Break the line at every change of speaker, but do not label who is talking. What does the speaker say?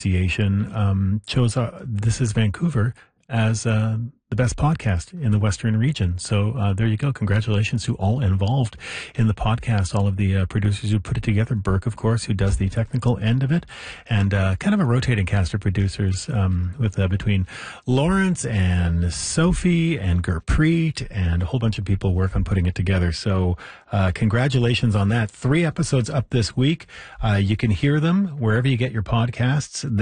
chose This is Vancouver as the best podcast in the Western region. So there you go. Congratulations to all involved in the podcast, all of the producers who put it together. Burke, of course, who does the technical end of it, and kind of a rotating cast of producers with between Lawrence and Sophie and Gurpreet and a whole bunch of people work on putting it together. So congratulations on that. 3 episodes up this week. You can hear them wherever you get your podcasts.